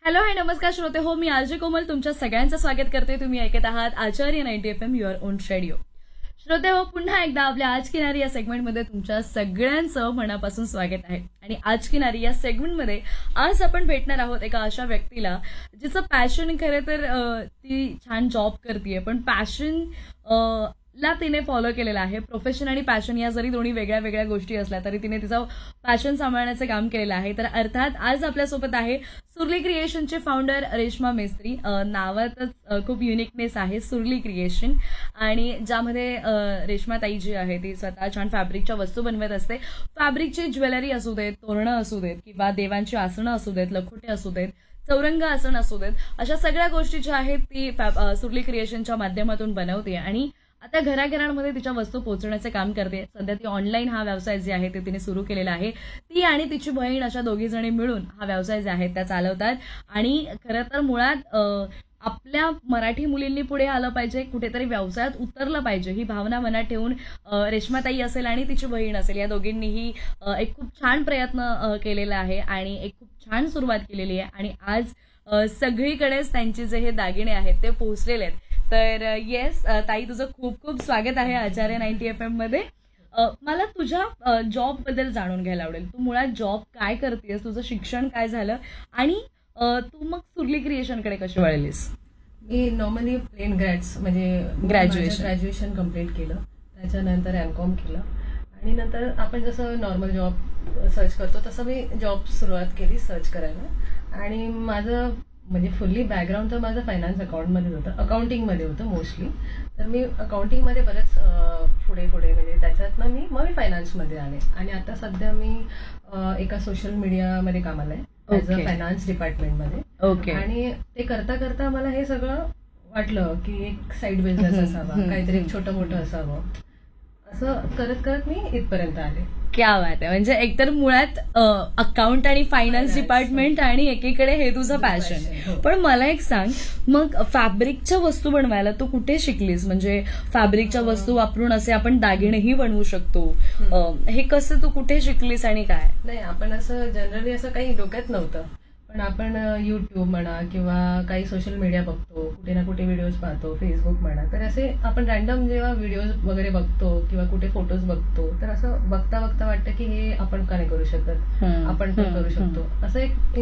Hello hi नमस्कार श्रोते हो मी आरजे कोमल तुमच्या सगळ्यांचं स्वागत करते. तुम्ही ऐकत आहात आचार्य 90 FM युअर ओन रेडिओ. श्रोते हो पुन्हा एकदा आपल्या आज की नारी या सेगमेंटमध्ये तुमच्या सगळ्यांचं मनापासून स्वागत आहे. आणि आज की नारी या सेगमेंटमध्ये आज आपण भेटणार आहोत एका अशा व्यक्तीला जिचं पॅशन खरं तर ती छान जॉब करते पण पॅशन ला तिने फॉलो केलेला आहे. प्रोफेशन आणि पॅशन या जरी दोन्ही वेगळ्या वेगळ्या गोष्टी असल्या तरी तिने तिचं पॅशन सांभाळण्याचं काम केलेलं आहे. तर अर्थात आज आपल्यासोबत आहे सुरली क्रिएशनचे फाउंडर रेश्मा मेस्त्री. नावातच खूप युनिकनेस आहे सुरली क्रिएशन आणि ज्यामध्ये रेश्माताई जी आहे ती स्वतः छान फॅब्रिकच्या वस्तू बनवत असते. फॅब्रिकची ज्वेलरी असू देत, तोरणं असू देत किंवा देवांची आसनं असू देत, लखोटे असू देत, चौरंग आसन असू देत, अशा सगळ्या गोष्टी ज्या आहेत ती सुरली क्रिएशनच्या माध्यमातून बनवते आणि आता घराघरांमध्ये तिच्या वस्तू पोहोचवण्याचं काम करते. सध्या ती ऑनलाईन हा व्यवसाय जे आहे ते तिने सुरू केलेला आहे. ती आणि तिची बहीण अशा दोघी जणी मिळून हा व्यवसाय जे आहे त्या चालवतात. आणि खरं तर मुळात आपल्या मराठी मुलींनी पुढे आलं पाहिजे, कुठेतरी व्यवसायात उतरलं पाहिजे ही भावना मनात ठेवून रेश्माताई असेल आणि तिची बहीण असेल या दोघींनीही एक खूप छान प्रयत्न केलेला आहे आणि एक खूप छान सुरुवात केलेली आहे. आणि आज सगळीकडेच त्यांचे जे हे दागिने आहेत ते पोहोचलेले आहेत. तर येस ताई तुझं खूप खूप स्वागत आहे आचार्य 90 FM मध्ये. मला तुझ्या जॉब बद्दल जाणून घ्यायला आवडेल. तू मुळात जॉब काय करतेस, तुझं शिक्षण काय झालं आणि तू मग सुरली क्रिएशनकडे कशी वळलीस? मी नॉर्मली प्लेन ग्रॅड्स म्हणजे ग्रॅज्युएशन कम्प्लीट केलं, त्याच्यानंतर एमकॉम केलं आणि नंतर आपण जसं नॉर्मल जॉब सर्च करतो तसं मी जॉब सुरुवात केली सर्च करायला. आणि माझं म्हणजे फुल्ली बॅकग्राऊंड तर माझं फायनान्स अकाउंटमध्ये होतं, अकाउंटिंगमध्ये होतं मोस्टली. तर मी अकाउंटिंगमध्ये बरंच पुढे म्हणजे त्याच्यातनं मी फायनान्समध्ये आले आणि आता सध्या मी एका सोशल मीडियामध्ये कामाला आहे ॲज अ फायनान्स डिपार्टमेंटमध्ये. ओके. आणि ते करता करता मला हे सगळं वाटलं की एक साईड बिझनेस असावा, काहीतरी छोटं मोठं असावं, असं करत करत मी इथपर्यंत आले. क्या बात आहे. म्हणजे एकतर मुळात अकाउंट आणि फायनान्स डिपार्टमेंट आणि एकीकडे हे तुझं पॅशन. पण मला एक सांग, मग फॅब्रिकच्या वस्तू बनवायला तू कुठे शिकलीस? म्हणजे फॅब्रिकच्या वस्तू वापरून असे आपण दागिनेही बनवू शकतो, हे कसं तू कुठे शिकलीस आणि काय? नाही, आपण असं जनरली असं काही डोक्यात नव्हतं, पण आपण युट्यूब म्हणा किंवा काही सोशल मीडिया बघतो, कुठे ना कुठे व्हिडिओज पाहतो, फेसबुक म्हणा, तर असे आपण रॅन्डम जेव्हा व्हिडिओज वगैरे बघतो किंवा कुठे फोटोज बघतो तर असं बघता बघता वाटतं की हे आपण का नाही करू शकत, आपण पण करू शकतो, असं एक